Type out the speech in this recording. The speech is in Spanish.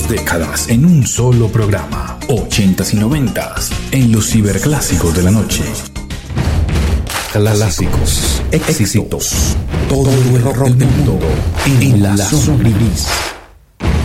2 décadas en un solo programa. 80s y 90s en los ciberclásicos de la noche. Clásicos, éxitos, todo el rock del mundo en la zona gris.